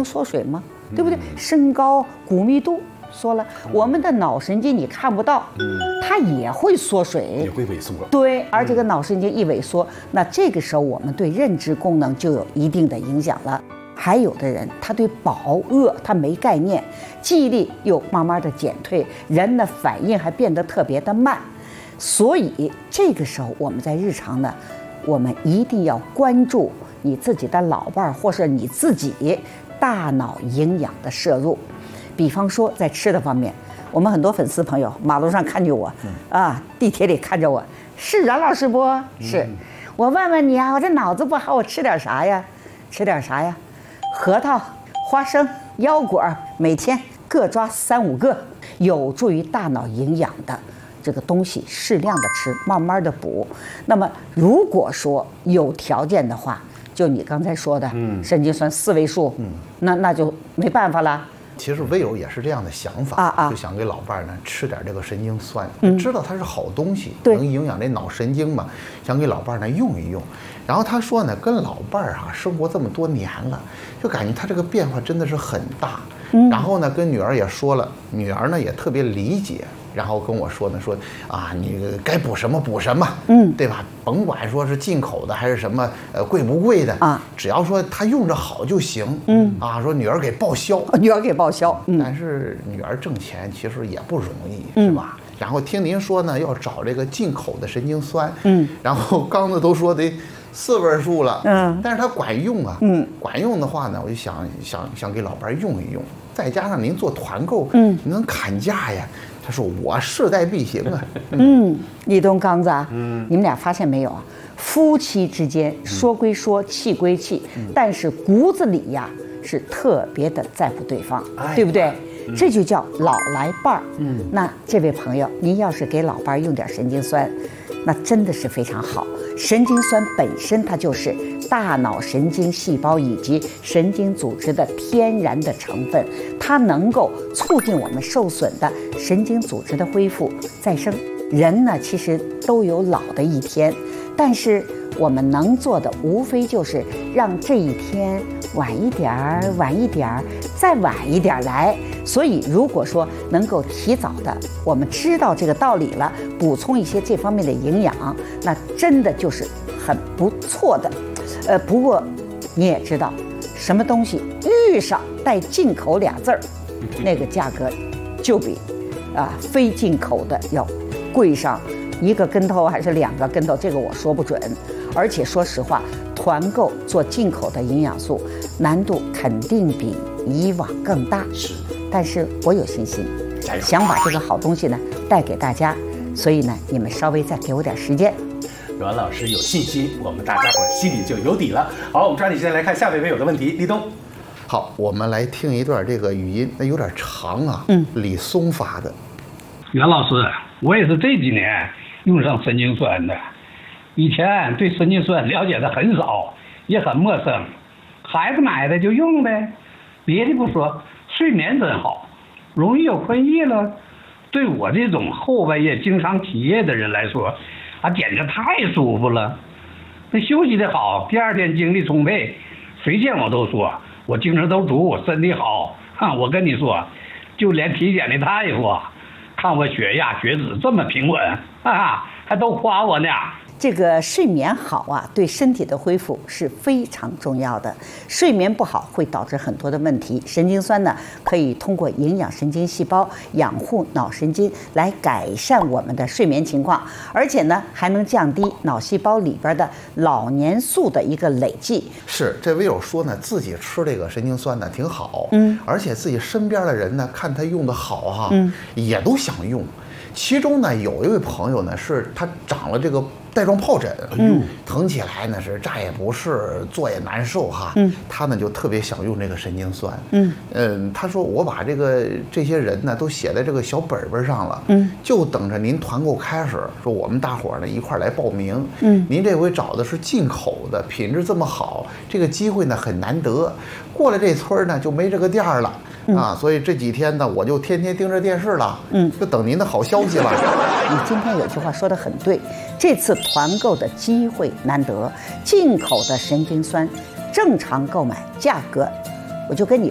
能缩水吗？对不对？身高、骨密度。说了，我们的脑神经你看不到，它也会缩水， 也会萎缩。 对，而这个脑神经一萎缩，那这个时候我们对认知功能就有一定的影响了。还有的人他对饱饿他没概念，记忆力又慢慢的减退，人的反应还变得特别的慢。所以这个时候我们在日常呢，我们一定要关注你自己的老伴儿或是你自己大脑营养的摄入。比方说在吃的方面，我们很多粉丝朋友马路上看见我，地铁里看着我，是阮老师不？是，我问问你啊，我这脑子不好，我吃点啥呀？吃点啥呀？核桃、花生、腰果，每天各抓3、5个，有助于大脑营养的这个东西，适量的吃，慢慢的补。那么如果说有条件的话，就你刚才说的，神经酸4位数，那就没办法了。 其实微友也是这样的想法，就想给老伴儿呢吃点这个神经酸，知道它是好东西，能营养这脑神经嘛，想给老伴儿呢用一用。然后他说呢，跟老伴儿生活这么多年了，就感觉他这个变化真的是很大。然后呢，跟女儿也说了，女儿呢也特别理解。然后跟我说呢，说你该补什么补什么，对吧？甭管说是进口的还是什么，贵不贵的只要说他用着好就行，说女儿给报销， 女儿给报销， 但是女儿挣钱其实也不容易，是吧？然后听您说呢，要找这个进口的神经酸，然后刚才都说得4位数了，但是它管用啊，管用的话呢，我就想给老伴用一用，再加上您做团购，您能砍价呀。他说我势在必行啊。 立冬刚子啊，你们俩发现没有啊？夫妻之间说归说，气归气，但是骨子里呀是特别的在乎对方，对不对？这就叫老来伴儿。那这位朋友，您要是给老伴儿用点神经酸，那真的是非常好。神经酸本身它就是大脑神经细胞以及神经组织的天然的成分，它能够促进我们受损的神经组织的恢复再生。人呢其实都有老的一天，但是我们能做的无非就是让这一天晚一点儿，晚一点儿，再晚一点儿来。所以如果说能够提早的我们知道这个道理了，补充一些这方面的营养，那真的就是很不错的。不过你也知道，什么东西遇上带进口2字儿，那个价格就比非进口的要贵上1个跟头还是2个跟头，这个我说不准。而且说实话，团购做进口的营养素难度肯定比以往更大，但是我有信心，想把这个好东西呢带给大家，所以呢你们稍微再给我点时间。 阮老师有信心，我们大家伙心里就有底了。好，我们抓紧时间来看下位微友的问题。立冬， 好，我们来听一段这个语音，那有点长啊。李松发的。 袁老师，我也是这几年用上神经酸的，以前对神经酸了解的很少，也很陌生，孩子买的就用呗。别的不说，睡眠真好，容易有困意了。对我这种后半夜经常起夜的人来说，简直太舒服了。那休息的好，第2天精力充沛，谁见我都说我精神都足，身体好。我跟你说，就连体检的大夫看我血压血脂这么平稳，还都夸我呢。 这个睡眠好对身体的恢复是非常重要的。睡眠不好会导致很多的问题。神经酸呢，可以通过营养神经细胞、养护脑神经来改善我们的睡眠情况，而且呢，还能降低脑细胞里边的老年素的一个累积。 是，这微友说呢，自己吃这个神经酸呢挺好，而且自己身边的人呢，看他用的好也都想用。其中呢，有一位朋友呢，是他长了这个带状疱疹，疼起来呢是站也不是，坐也难受他呢就特别想用这个神经酸。他说我把这些人呢都写在这个小本本上了，就等着您团购开始，说我们大伙儿呢一块儿来报名。您这回找的是进口的，品质这么好，这个机会呢很难得，过了这村呢就没这个店了。所以这几天呢，我就天天盯着电视了，就等您的好消息了。 你今天有句话说得很对，这次团购的机会难得，进口的神经酸正常购买价格，我就跟你